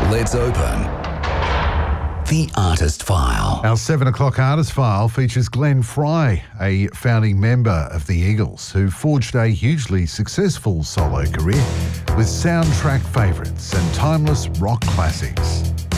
Let's open the Artist File. Our 7 o'clock Artist File features Glenn Fry, a founding member of the Eagles, who forged a hugely successful solo career with soundtrack favourites and timeless rock classics.